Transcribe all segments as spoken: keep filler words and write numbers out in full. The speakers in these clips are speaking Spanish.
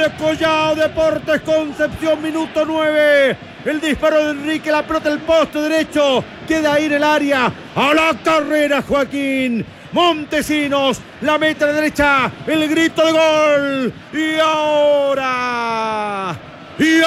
de Collao, Deportes Concepción, minuto nueve. El disparo de Enrique, la pelota del poste derecho. Queda ahí en el área. A la carrera, Joaquín Montesinos, la meta de derecha, el grito de gol. Y ahora, y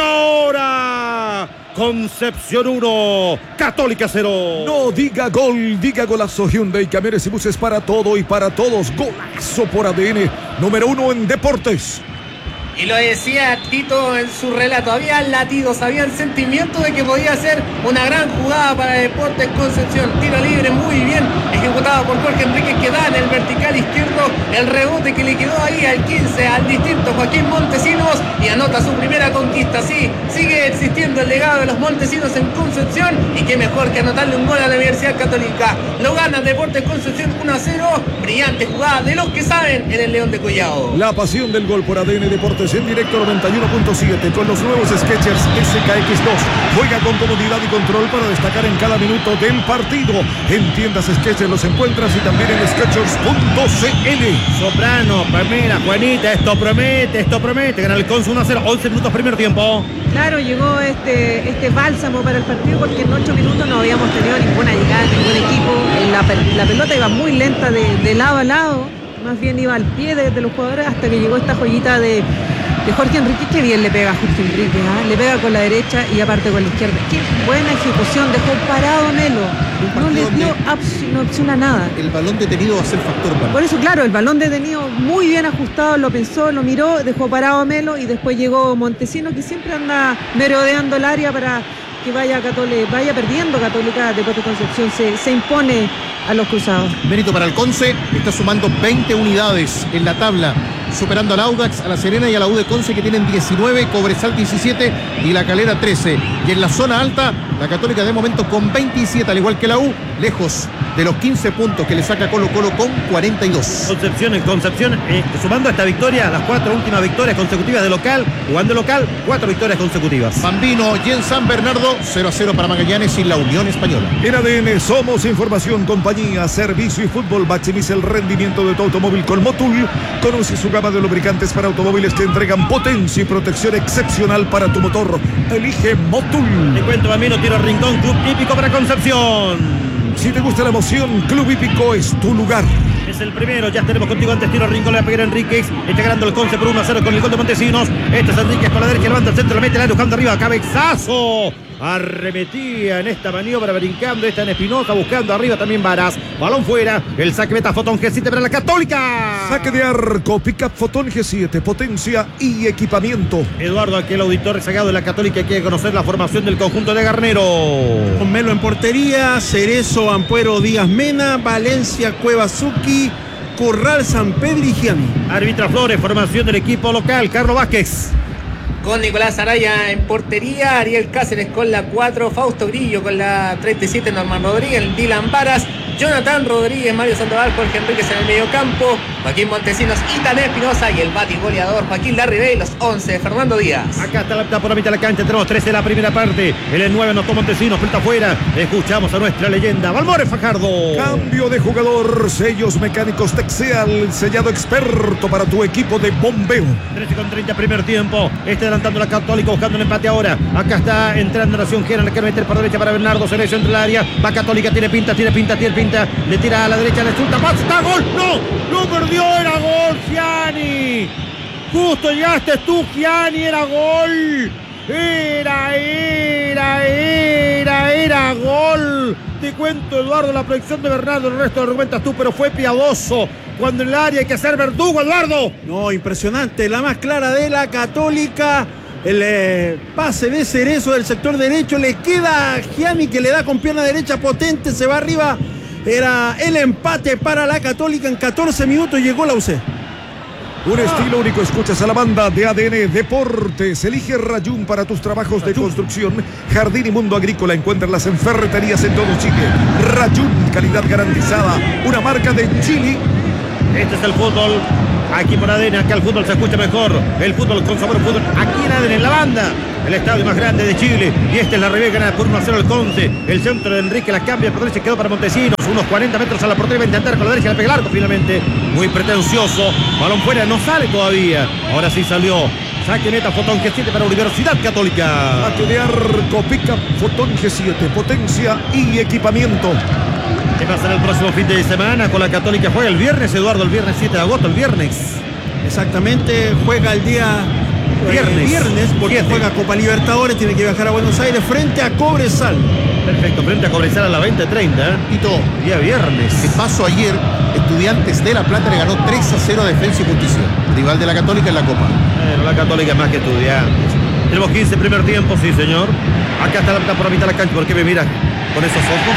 ahora, Concepción uno, Católica cero. No diga gol, diga golazo. Hyundai, camiones y buses para todo y para todos. Golazo por A D N, número uno en deportes. Y lo decía Tito en su relato, había latidos, había el sentimiento de que podía ser una gran jugada para Deportes Concepción. Tiro libre muy bien ejecutado por Jorge Enríquez, que da en el vertical izquierdo el rebote que le quedó ahí al quince, al distinto Joaquín Montesinos, y anota su primera conquista. Sí, sigue existiendo el legado de los Montesinos en Concepción, y qué mejor que anotarle un gol a la Universidad Católica. Lo gana Deportes Concepción uno a cero, brillante jugada de los que saben en el León de Collao. La pasión del gol por A D N Deportes en directo noventa y uno punto siete con los nuevos Skechers S K X dos. Juega con comodidad y control para destacar en cada minuto del partido. En tiendas Skechers los encuentras y también en skechers punto c l. Soprano, Pamela, Juanita, esto promete, esto promete. Gana el Conce uno a cero, once minutos primer tiempo. Claro, llegó este, este bálsamo para el partido, porque en ocho minutos no habíamos tenido ninguna llegada, ningún equipo. La, la pelota iba muy lenta de, de lado a lado, más bien iba al pie de, de los jugadores, hasta que llegó esta joyita de, de Jorge Enríquez. Qué bien le pega a Jorge Enríquez, ¿eh? Le pega con la derecha y aparte con la izquierda. Qué buena ejecución, dejó parado a Melo, no le dio opción, no opción a nada. El balón detenido va a ser factor para. Por eso, claro, el balón detenido muy bien ajustado, lo pensó, lo miró, dejó parado a Melo, y después llegó Montesinos, que siempre anda merodeando el área para que vaya Católica, vaya perdiendo Católica. Deportes Concepción se, se impone a los cruzados. Mérito para el Conce, está sumando veinte unidades en la tabla, superando al Audax, a la Serena y a la U de Conce, que tienen diecinueve, Cobresal diecisiete y la Calera trece. Y en la zona alta, la Católica de momento con veintisiete, al igual que la U, lejos de los quince puntos que le saca Colo Colo con cuarenta y dos. Concepción en Concepción, eh, sumando a esta victoria, las cuatro últimas victorias consecutivas de local, jugando local, cuatro victorias consecutivas. Bambino y en San Bernardo, cero a cero para Magallanes y la Unión Española. En A D N somos información, compañía, servicio y fútbol. Maximiza el rendimiento de tu automóvil con Motul. Conoce su gama de lubricantes para automóviles que entregan potencia y protección excepcional para tu motor. Elige Motul. Te cuento, Bambino, tiro rincón, club hípico para Concepción. Si te gusta la emoción, Club Hípico es tu lugar. Es el primero, ya tenemos contigo antes, tiro rincón, le va a pegar Enríquez, está ganando el Conce por uno a cero con el gol de Montesinos. Este es Enríquez con la derecha, levanta el centro, la mete, la buscando arriba, cabezazo. Arremetía en esta maniobra, brincando, está en Espinosa, buscando arriba también Varas. Balón fuera, el saque meta Fotón G siete para la Católica. Saque de arco, pick-up Fotón G siete, potencia y equipamiento. Eduardo, aquel auditor rezagado de la Católica, quiere conocer la formación del conjunto de Garnero. Con Melo en portería, Cerezo, Ampuero, Díaz Mena, Valencia, Cuevazuki, Corral, San Pedro y Gianni. Arbitra Flores, formación del equipo local, Carlos Vázquez. Con Nicolás Araya en portería, Ariel Cáceres con la cuatro, Fausto Grillo con la treinta y siete, Norman Rodríguez, Dylan Varas, Jonathan Rodríguez, Mario Sandoval, Jorge Enríquez en el medio campo, Joaquín Montesinos, Itané Espinosa y el bati goleador Joaquín Larribey, los once, Fernando Díaz. Acá está la por la mitad de la cancha, tenemos trece de la primera parte, en el nueve anotó Montesinos, pelota afuera, escuchamos a nuestra leyenda, Valmore Fajardo. Cambio de jugador, sellos mecánicos Texeal, sellado experto para tu equipo de bombeo. trece con treinta primer tiempo, está adelantando la Católica buscando un empate ahora, acá está entrando Nación Gera, le quiere meter por derecha para Bernardo Cerezo entre el área, va Católica, tiene pinta, tiene pinta, tiene pinta, le tira a la derecha, le chuta, pasa, está gol, no, no perdió, era gol, Gianni, justo llegaste tú, Gianni, era gol, era, era, era, era gol. Te cuento, Eduardo, la proyección de Bernardo, el resto lo argumentas tú, pero fue piadoso. Cuando en el área hay que ser verdugo, Eduardo. No, impresionante, la más clara de la Católica. El eh, pase de Cerezo del sector derecho, le queda a Gianni, que le da con pierna derecha potente, se va arriba. Era el empate para la Católica en catorce minutos, llegó la U C. Un estilo único, escuchas a la banda de A D N Deportes. Elige Rayún para tus trabajos de construcción, jardín y mundo agrícola. Encuéntralas en ferreterías en todo Chile. Rayún, calidad garantizada, una marca de Chile. Este es el fútbol, aquí por A D N, acá el fútbol se escucha mejor. El fútbol con sabor, fútbol aquí en A D N, en la banda. El estadio más grande de Chile. Y esta es la Riviera, gana por uno a cero el Conce. El centro de Enrique la cambia, por derecha quedó para Montesinos. Unos cuarenta metros a la portería, va a intentar con la derecha, le pega el arco finalmente. Muy pretencioso. Balón fuera, no sale todavía. Ahora sí salió. Saque meta Fotón G siete para Universidad Católica. Saque de arco, pica Fotón G siete, potencia y equipamiento. ¿Qué pasa en el próximo fin de semana con la Católica? Juega el viernes, Eduardo, el viernes siete de agosto, el viernes. Exactamente, juega el día Viernes. eh, viernes porque Siete. juega Copa Libertadores, tiene que viajar a Buenos Aires frente a Cobresal. Perfecto, frente a Cobresal a la veinte treinta. ¿eh? Tito, Día viernes. de paso ayer, Estudiantes de La Plata le ganó tres a cero a Defensa y Justicia, rival de la Católica en la Copa. Bueno, la Católica es más que Estudiantes. Tenemos quince primer tiempo, sí señor. Acá está la mitad por la mitad de la cancha. ¿Por qué me mira con esos ojos?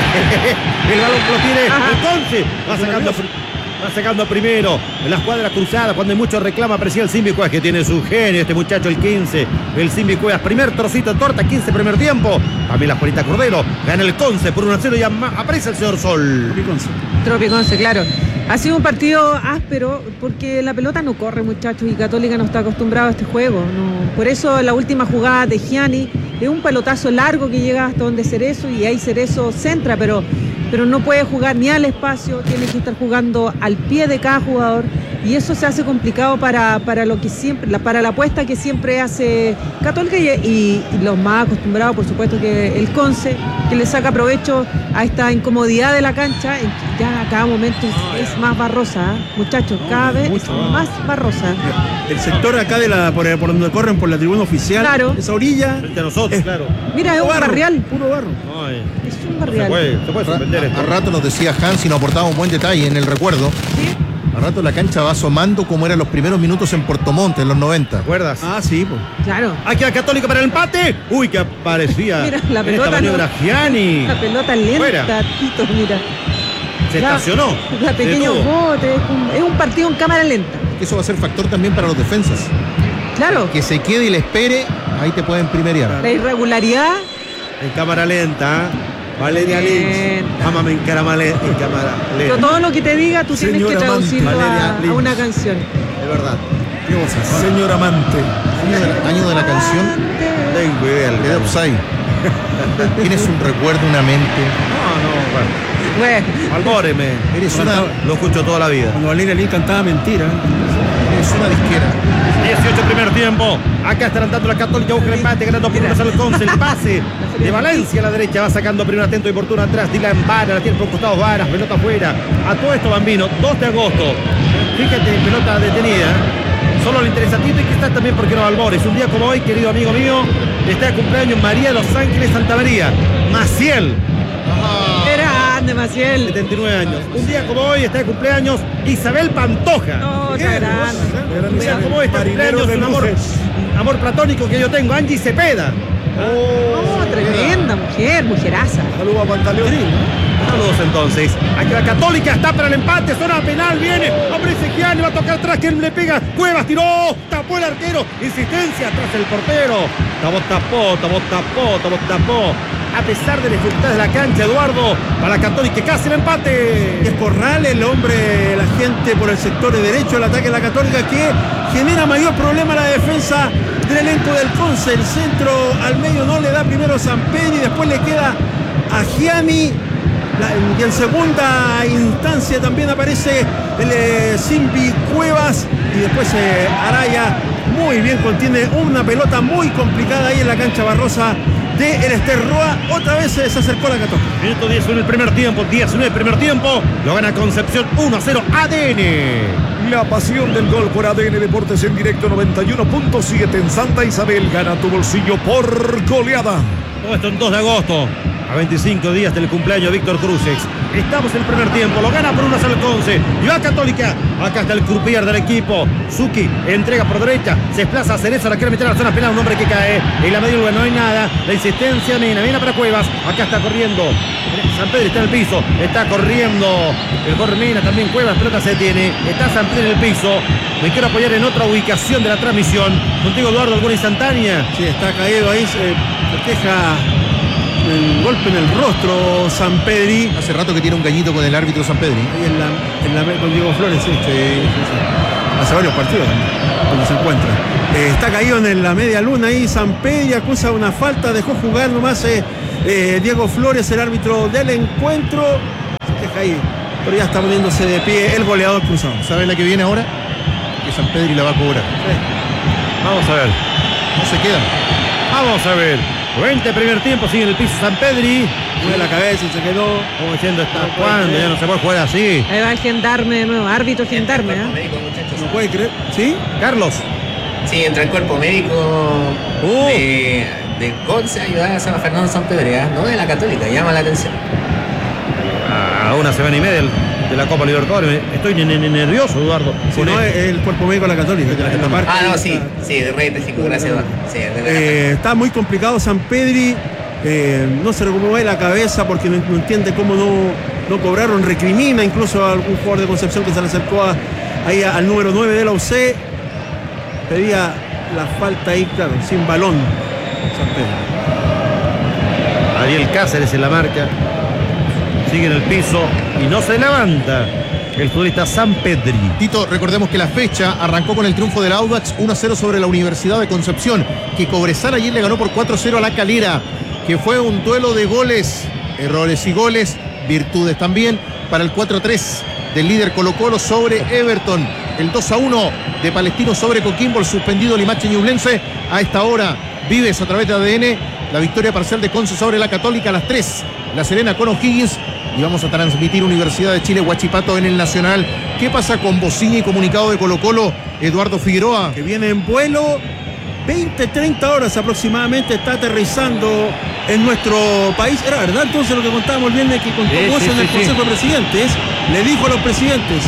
El balón lo tiene el Conce. Va sacando, va sacando primero en la escuadra cruzada. Cuando hay mucho reclama, aprecia el Simbi Cuevas, que tiene su genio este muchacho, el quince. El Simbi Cuevas, primer trocito de torta, quince primer tiempo. También la Juanita Cordero. Gana el Conce por uno a cero y ama- aprecia el señor Sol. Tropiconce, claro. Ha sido un partido áspero porque la pelota no corre, muchachos, y Católica no está acostumbrado a este juego. No. Por eso la última jugada de Gianni es un pelotazo largo que llega hasta donde Cerezo y ahí Cerezo centra, pero, pero no puede jugar ni al espacio, tiene que estar jugando al pie de cada jugador y eso se hace complicado para, para lo que siempre, la, para la apuesta que siempre hace Católica y, y, y los más acostumbrados, por supuesto, que el Conce, que le saca provecho a esta incomodidad de la cancha, en que ya a cada momento es, es más barrosa, ¿eh? Muchachos, cada vez es más barrosa. El sector acá de la por, por donde corren por la tribuna oficial, Claro. esa orilla, Frente a nosotros, Eh. claro. Mira, es un barro, barrial, puro barro. Ay, es un no se barrial. puede, se puede sorprender A, esto. a rato nos decía Hans y nos aportaba un buen detalle en el recuerdo. ¿Sí? A rato la cancha va asomando como eran los primeros minutos en Puerto Montt en los noventa. ¿Te acuerdas? Ah, sí, pues. Claro. Aquí a Católica para el empate. Uy, que aparecía. Mira, la en pelota esta maniobra no- Gianni. La pelota lenta, Fuera. Tito, mira. Se La- estacionó. La Se pequeño detuvo. bote, es un, es un partido en cámara lenta. Eso va a ser factor también para los defensas. Claro. Que se quede y le espere, ahí te pueden primerear. La irregularidad. En cámara lenta. Valeria Bien. Lynch. Ámame en cámara en cámara Pero lenta. todo lo que te diga, tú tienes que Señora traducirlo Amante, a, Valeria a Lynch. una canción. Es verdad. ¿Qué cosa? Señor amante. Año de, año de la canción, Tengo idea. de Leandro. Upside. Tienes un recuerdo, una mente. No, no, bueno. Bueno, Albóreme. Eres una, Lo escucho toda la vida. Cuando Valeria Lynch cantaba mentira. eres una disquera. dieciocho primer tiempo. Acá está dando la Católica, busca el empate, ganando por uno al Conce. El pase de Valencia a la derecha, va sacando primero atento y oportuno atrás. Dylan Vara, la tiene por costados Varas, pelota afuera. A todo esto, Bambino, dos de agosto. Fíjate, pelota detenida. Solo le interesa a Tito y quizás también porque no Albores. Un día como hoy, querido amigo mío, está de cumpleaños María de los Ángeles Santa María. Maciel, grande, Maciel. setenta y nueve años. Un día como hoy está de cumpleaños Isabel Pantoja. No, está grande. Un día como hoy está de Marinero cumpleaños de un amor, luces. un amor platónico que yo tengo, Angie Cepeda. No, tremenda mujer, mujeraza. Saludos a Pantaleón. Saludos entonces. Aquí la Católica está para el empate. Zona penal. Viene. Aparece Gianni. Va a tocar atrás. ¿Quién le pega? Cuevas tiró. Tapó el arquero. Insistencia atrás el portero. Tapó, tapó, tapó, tapó, tapó, tapó. A pesar de las dificultades de la cancha, Eduardo, para la Católica casi el empate. Es Corral, el hombre, la gente por el sector de derecho, el ataque de la Católica que genera mayor problema a la defensa del elenco del Conce. El centro al medio no le da primero Sampedri y después le queda a Gianni. La- y en segunda instancia también aparece el eh, Simbi Cuevas y después eh, Araya muy bien contiene una pelota muy complicada ahí en la cancha barrosa de el Esterroa. Otra vez eh, se acercó la Católica. Minuto diez en el primer tiempo. diecinueve primer tiempo. Lo gana Concepción uno a cero. A D N. La pasión del gol por A D N Deportes en directo noventa y uno punto siete en Santa Isabel. Gana tu bolsillo por goleada. Todo esto en dos de agosto. A veinticinco días del cumpleaños de Víctor Cruces. Estamos en el primer tiempo. Lo gana por una al Conce. Y va Católica. Acá está el croupier del equipo. Zucchi entrega por derecha. Se desplaza a Cerezo. La quiere meter a la zona penal. Un hombre que cae. En la media no hay nada. La insistencia. Mena. Viene para Cuevas. Acá está corriendo. San Pedro está en el piso. Está corriendo. El corre Mena. También Cuevas. Pelota se detiene. Está San Pedro en el piso. Me quiero apoyar en otra ubicación de la transmisión. Contigo, Eduardo. ¿Alguna instantánea? Sí, está caído ahí, se festeja el golpe en el rostro Sampedri. Hace rato que tiene un gallito con el árbitro San Pedro. Ahí en la, en la, con Diego Flores, sí, sí, sí, sí. Hace varios partidos donde se encuentra. Eh, está caído en la media luna ahí Sampedri, acusa una falta, dejó jugar nomás eh, eh, Diego Flores, el árbitro del encuentro. Se queja ahí, pero ya está poniéndose de pie el goleador cruzado. ¿Sabes la que viene ahora? Que San Pedro la va a cobrar. Vamos a ver. No se quedan. Vamos a ver. veinte primer tiempo, sigue en el piso San Pedri. Mueve la cabeza y se quedó. Como diciendo, ¿hasta cuándo? Ya no se puede jugar así. Ahí va el gendarme de nuevo, árbitro gendarme. Entra el ¿eh? cuerpo médico, muchachos. No puede creer. ¿Sí? Carlos. Sí, entra el cuerpo médico Uh. de, de Conce a ayudar a San Fernando San Pedro, no de la Católica, llama la atención. A una semana y media de la Copa Libertadores. Estoy ne- ne- nervioso, Eduardo. Si Con no, él. es el cuerpo médico de la Católica. Que la, la parte Ah, no, está- sí, sí, de Rey Técnico, gracias, Eduardo. Sí, de la Eh, Católica. está muy complicado San Pedri. Eh, no se remueve la cabeza porque no, no entiende cómo no, no cobraron. Recrimina incluso a algún jugador de Concepción que se le acercó a- ahí al número nueve de la U C. Pedía la falta ahí, claro, sin balón. San Pedri. Ariel Cáceres en la marca. Sigue en el piso y no se levanta el futbolista San Pedri. Tito, recordemos que la fecha arrancó con el triunfo del Audax uno a cero sobre la Universidad de Concepción, que Cobresal ayer le ganó por cuatro a cero a La Calera, que fue un duelo de goles, errores y goles, virtudes también, para el cuatro a tres del líder Colo-Colo sobre Everton, el dos a uno de Palestino sobre Coquimbo, el suspendido Limache Ñublense. A esta hora vives a través de A D N la victoria parcial de Conce sobre la Católica a las tres, La Serena con O'Higgins. Y vamos a transmitir Universidad de Chile Huachipato en el Nacional. ¿Qué pasa con bocina y comunicado de Colo-Colo, Eduardo Figueroa? Que viene en vuelo. veinte, treinta horas aproximadamente está aterrizando en nuestro país. Era verdad entonces lo que contábamos bien de que contó Sí, Moza sí, en el sí, Consejo sí. de Presidentes. Le dijo a los presidentes,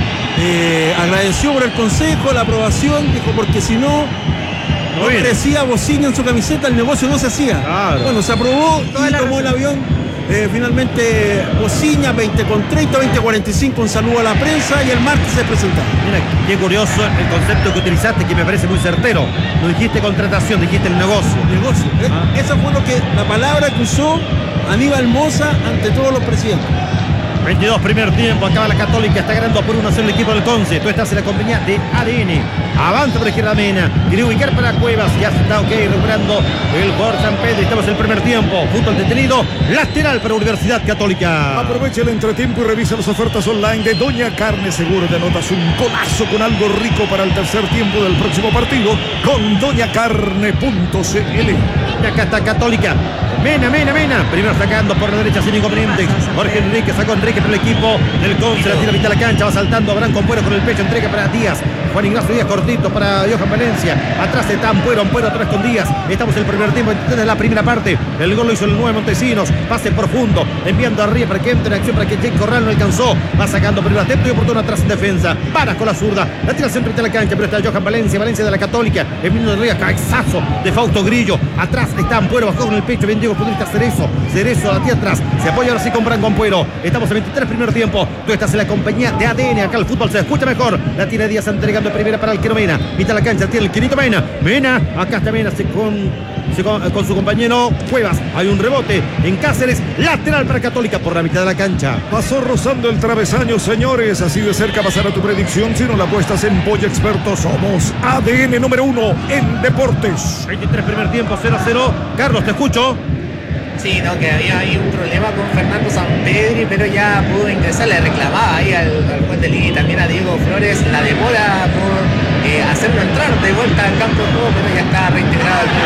eh, agradeció por el consejo, la aprobación, dijo porque si no, no Muy bien. aparecía bocina en su camiseta, el negocio no se hacía. Claro. Bueno, se aprobó Toda y la tomó el razón. avión. Eh, finalmente bocina, veinte con treinta, veinte cuarenta y cinco, un saludo a la prensa y el martes se presentaba. Mira, qué curioso el concepto que utilizaste, que me parece muy certero. No dijiste contratación, dijiste el negocio. Negocio. Eh, Ah. Esa fue lo que, la palabra que usó Aníbal Moza ante todos los presidentes. veintidós primer tiempo, acaba la Católica, está ganando por uno a cero el equipo del Conce. Tú estás en la compañía de A D N. Avanza por la izquierda Mena, quiere ubicar para Cuevas, ya está ok, recuperando el jugador San Pedro. Estamos en el primer tiempo, fútbol detenido, lateral para Universidad Católica. Aprovecha el entretiempo y revisa las ofertas online de Doña Carne. Seguro te anotas un golazo con algo rico para el tercer tiempo del próximo partido con doña carne punto c l. Y acá está Católica. Mena, Mena, Mena. Primero sacando por la derecha sin inconveniente. Jorge Enrique sacó Enrique para el equipo del Conce. La tira a mitad de la cancha. Va saltando Abraham Compuero con el pecho. Entrega para Díaz. Juan Ignacio Díaz cortito para Johan Valencia. Atrás está Ampuero. Ampuero atrás con Díaz. Estamos en el primer tiempo. Desde la primera parte. El gol lo hizo el nueve Montesinos. Pase profundo. Enviando arriba para que entre en acción. Para que Jake Corral no alcanzó. Va sacando primero atento y oportuno atrás en defensa. Para con la zurda. La tira centro de la cancha. Pero está Johan Valencia. Valencia de la Católica. Emilio de Ríos. Cabezazo de Fausto Grillo. Atrás está Ampuero. Bajó con el pecho. Bien Diego Futbolista Cerezo. Cerezo a la tía atrás. Se apoya ahora sí con Branco Ampuero. Estamos en veintitrés primer tiempo. Tú estás en la compañía de A D N. Acá el fútbol se escucha mejor. La tira Díaz entregando de primera para el Quino Mena. Mitad de la cancha. Tiene el Quinito Mena. Mena. Acá está Mena. Se con, se con, con su compañero Cuevas. Hay un rebote en Cáceres. Lateral para Católica por la mitad de la cancha. Pasó rozando el travesaño, señores. Así de cerca pasará tu predicción. Si no la apuestas en Polla Experto, somos A D N número uno en deportes. veintitrés primer tiempo. cero a cero. Carlos, te escucho. Sí, no, que había ahí un problema con Fernando Sampedri, pero ya pudo ingresar, le reclamaba ahí al, al juez de línea y también a Diego Flores la demora por eh, hacerlo entrar de vuelta al campo de juego, pero ya está reintegrado al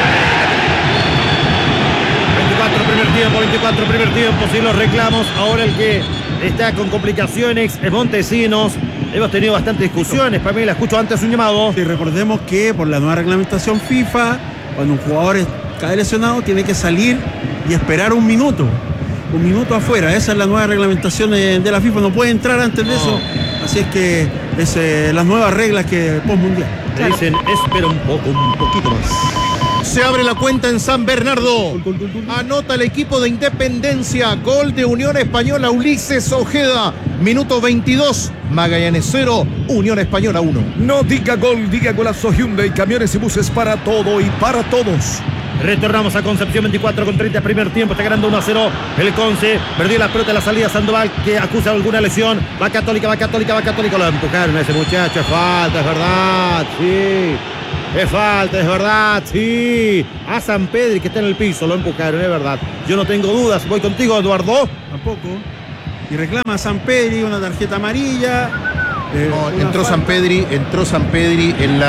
veinticuatro primer tiempo, veinticuatro primer tiempo, sin los reclamos. Ahora el que está con complicaciones es Montesinos. Hemos tenido bastantes discusiones. Para mí la escucho antes un llamado. Y recordemos que por la nueva reglamentación FIFA, cuando un jugador cae lesionado, tiene que salir y esperar un minuto. Un minuto afuera. Esa es la nueva reglamentación de, de la FIFA. No puede entrar antes de eso. Así es que es eh, las nuevas reglas que postmundial. Le dicen, espera un poco, un poquito más. Se abre la cuenta en San Bernardo. Anota el equipo de Independencia. Gol de Unión Española, Ulises Ojeda. Minuto veintidós. Magallanes cero, Unión Española uno. No diga gol, diga golazo. Hyundai, camiones y buses para todo y para todos. Retornamos a Concepción, veinticuatro con treinta primer tiempo, está ganando uno a cero el Conce, perdió la pelota en la salida Sandoval, que acusa alguna lesión, va Católica, va Católica, va Católica, lo empujaron a ese muchacho, es falta, es verdad, sí, es falta, es verdad, sí, a San Pedro que está en el piso, lo empujaron, es verdad, yo no tengo dudas, voy contigo Eduardo. Tampoco. Y reclama a San Pedro una tarjeta amarilla. Eh, No, una entró falta. San Pedri, entró San Pedri en la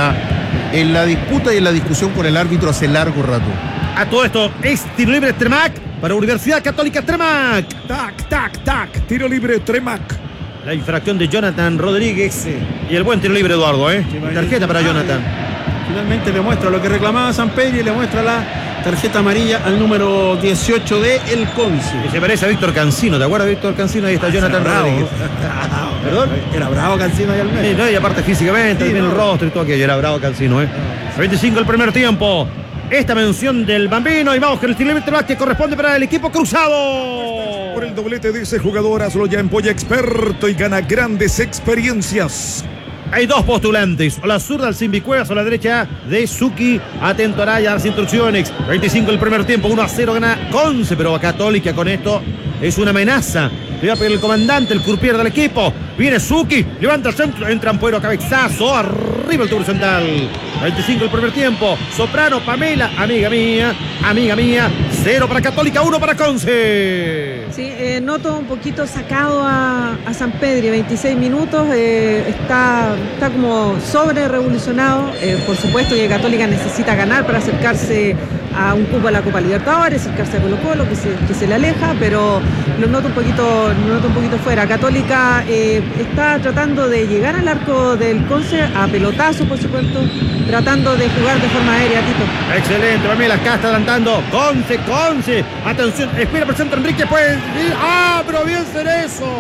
en la disputa y en la discusión con el árbitro hace largo rato. A todo esto, es tiro libre Tremac para Universidad Católica Tremac. Tac, tac, tac. Tiro libre Tremac. La infracción de Jonathan Rodríguez y el buen tiro libre Eduardo, ¿eh? Tarjeta para Jonathan. Finalmente le muestra lo que reclamaba San Pedro y le muestra la tarjeta amarilla al número dieciocho de El Conce. Que se parece a Víctor Cancino, ¿te acuerdas de Víctor Cancino? Ahí está Jonathan Era bravo. Rodríguez. ¿Perdón? Era bravo Cancino ahí al Sí, medio. no, y aparte físicamente, Sí, tiene no. el rostro y todo aquello, era bravo Cancino, ¿eh? veinticinco el primer tiempo. Esta mención del Bambino y vamos con el tiro libre Tremac que corresponde para el equipo cruzado. Por el doblete de ese jugador, hazlo ya en Polla Experto y gana grandes experiencias. Hay dos postulantes, o la zurda al Simbi Cuevas o la derecha de Suki. Atento Araya a las instrucciones. veinticinco el primer tiempo, uno a cero gana Conce, pero Católica con esto es una amenaza. Le va a pegar el comandante, el curpier del equipo. Viene Suki, levanta el centro, entra Ampuero, cabezazo, arriba el tubo central. veinticinco el primer tiempo. Soprano, Pamela, amiga mía, amiga mía. Cero para Católica, uno para Conce. Sí, eh, noto un poquito sacado a, a San Pedro, veintiséis minutos, eh, está, está como sobre revolucionado. Eh, por supuesto que Católica necesita ganar para acercarse a un cupo a la Copa Libertadores, acercarse a Colo Colo, que se, que se le aleja, pero lo noto un poquito, lo noto un poquito fuera. Católica eh, está tratando de llegar al arco del Conce a pelotazo, por supuesto, tratando de jugar de forma aérea, Tito. Excelente, Pamela, acá está adelantando. Conce, Conce. Atención, espera por el centro Enrique, puede ir. ¡Ah, pero bien Cerezo!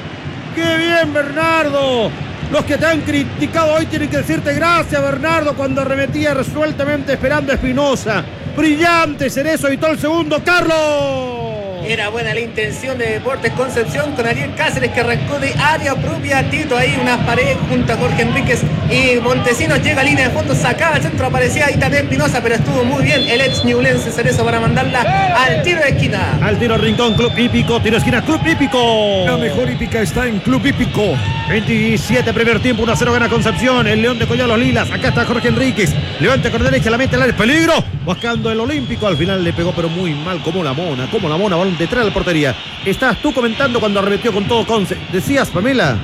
¡Qué bien, Bernardo! Los que te han criticado hoy tienen que decirte gracias, Bernardo, cuando arremetía resueltamente esperando a Espinosa. Brillante, Cerezo evitó el segundo. ¡Carlos! Era buena la intención de Deportes Concepción con Ariel Cáceres, que arrancó de área propia. Tito ahí, unas paredes junto a Jorge Enríquez y Montesinos. Llega a línea de fondo, sacaba el centro, aparecía ahí también Espinosa, pero estuvo muy bien el ex ñublense Cerezo para mandarla al tiro de esquina. Al tiro Rincón, Club Hípico. Tiro de esquina, Club Hípico. La mejor hípica está en Club Hípico. veintisiete primer tiempo, uno a cero gana Concepción. El León de Collado Los Lilas. Acá está Jorge Enríquez. Levanta con derecha, la mete al área. Peligro. Buscando el Olímpico. Al final le pegó, pero muy mal. Como la mona. Como la mona. Balón detrás de la portería. Estás tú comentando cuando arremetió con todo Conce. Decías, Pamela.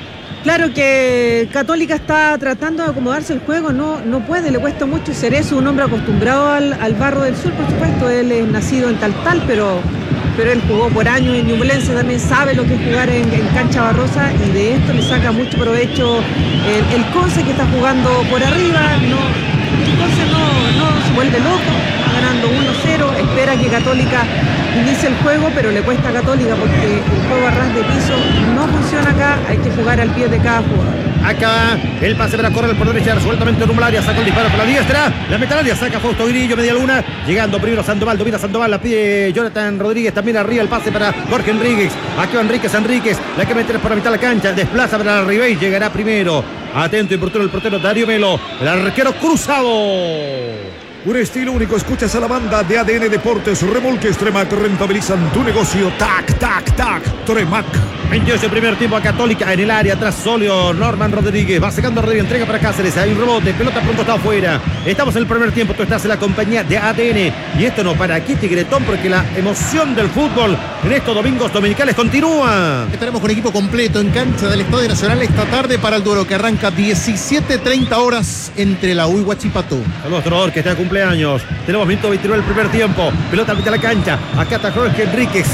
Claro que Católica está tratando de acomodarse el juego, no, no puede, le cuesta mucho. Cerezo, un hombre acostumbrado al, al barro del sur, por supuesto, él es nacido en Taltal, pero, pero él jugó por años en Ñublense, también sabe lo que es jugar en, en cancha barrosa y de esto le saca mucho provecho el, el Conce, que está jugando por arriba. No, el Conce no, no se vuelve loco, va ganando uno cero, espera que Católica inicie el juego, pero le cuesta a Católica porque el juego a ras de piso no funciona acá, hay que jugar al pie de cada jugador. Acá el pase para correr por derecha, resueltamente rumbo al área, saca el disparo por la diestra, la mete al área, saca Fausto Grillo, media luna, llegando primero Sandoval, domina Sandoval, la pide Jonathan Rodríguez, también arriba el pase para Jorge Enríquez, aquí va Enríquez, Enríquez, la que mete por la mitad de la cancha, desplaza para la Ribey, llegará primero, atento y portero el portero Darío Melo, el arquero cruzado. Un estilo único, escuchas a la banda de A D N Deportes, Remolques Tremac, rentabilizan tu negocio, tac, tac, tac, Tremac. veintiocho primer tiempo a Católica en el área, tras Solio, Norman Rodríguez, va sacando Rodríguez, entrega para Cáceres, hay un rebote, pelota pronto está afuera. Estamos en el primer tiempo, tú estás en la compañía de A D N y esto no para aquí, Tigretón, porque la emoción del fútbol en estos domingos dominicales continúa. Estaremos con equipo completo en cancha del Estadio Nacional esta tarde para el duelo que arranca diecisiete treinta horas entre la U y Huachipato. Saludos, Trovador, que está de cumpleaños. Tenemos minuto veintinueve del primer tiempo, pelota a mitad de la cancha, acá está Jorge Enríquez.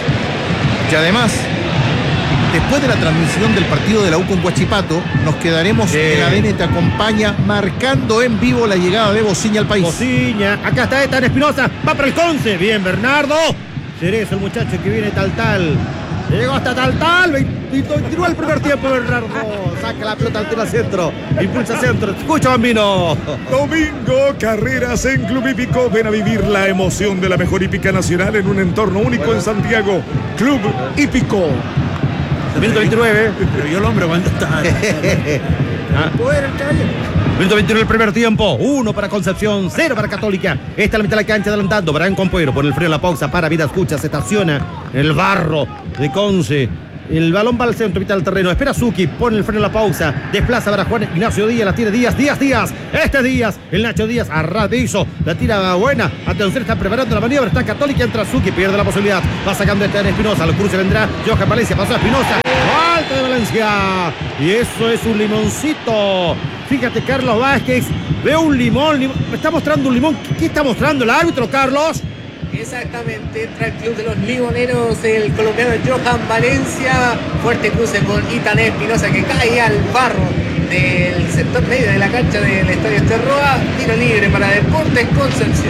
Y además, después de la transmisión del partido de la U con Huachipato, nos quedaremos Sí. en A D N Te Acompaña, marcando en vivo la llegada de Bociña al país. Bociña, acá está Etan Espinosa, va para el Conce, bien Bernardo. Cerezo, el muchacho que viene tal tal. Llegó hasta tal tal, veintinueve el primer tiempo Bernardo. Saca la pelota al tiro al centro, impulsa centro, escucha Bambino. Domingo, carreras en Club Hípico. Ven a vivir la emoción de la mejor hípica nacional en un entorno único en Santiago. Club Hípico. Minuto veintinueve. Pero yo el hombre cuando está. Ah. Poder el caballero. Minuto veintiuno del primer tiempo, uno para Concepción, cero para Católica. Esta es la mitad de la cancha adelantando, Brian Compuero por el freno de la pausa para Vida Escucha, se estaciona en el barro de Conce. El balón va al centro, mitad del terreno, espera Suki, pone el freno en la pausa, desplaza para Juan Ignacio Díaz, la tira Díaz, Díaz, Díaz, este Díaz, el Nacho Díaz, a ras de piso, la tira buena, atención, está preparando la maniobra, está Católica, entra Suki, pierde la posibilidad, va sacando este en Espinosa, al cruce vendrá Johan Valencia, pasó a Espinosa, ¡ay! Alta de Valencia. Y eso es un limoncito. Fíjate, Carlos Vázquez, veo un limón, limón. Me está mostrando un limón. ¿Qué, qué está mostrando el árbitro, Carlos? Exactamente, entra el club de los limoneros, el colombiano Johan Valencia. Fuerte cruce con Ethan Espinosa que cae al barro del sector medio de la cancha del Estadio Esterroa. Tiro libre para Deportes Concepción.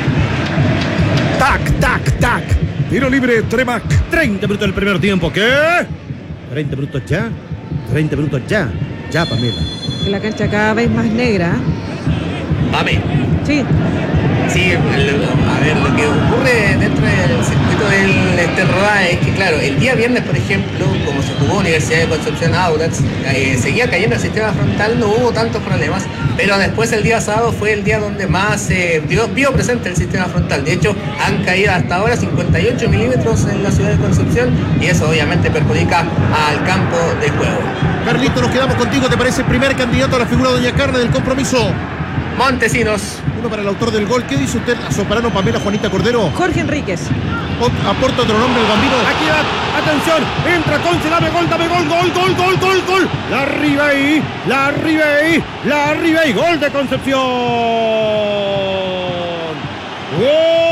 Tac, tac, tac. Tiro libre, Tremac. treinta minutos del primer tiempo. ¿Qué? treinta minutos ya. treinta minutos ya. Ya, Pamela. La cancha cada vez más negra. Dame. Sí. Sí, a ver, lo que ocurre dentro del circuito del Esterroa es que, claro, el día viernes, por ejemplo, como se jugó Universidad de Concepción Audax, eh, seguía cayendo el sistema frontal, no hubo tantos problemas, pero después el día sábado fue el día donde más eh, vio, vio presente el sistema frontal. De hecho, han caído hasta ahora cincuenta y ocho milímetros en la ciudad de Concepción y eso obviamente perjudica al campo de juego. Carlito, nos quedamos contigo. ¿Te parece primer candidato a la figura Doña Carne del compromiso? Montesinos. Uno para el autor del gol. ¿Qué dice usted a Soprano, Pamela, Juanita Cordero? Jorge Enríquez. Ot- ¿Aporta otro nombre el bambino? Aquí va, atención, entra Conce, dame gol, dame gol, gol, gol, gol, gol, gol. La Ribey, la Ribey, la Ribey, gol de Concepción. ¡Gol!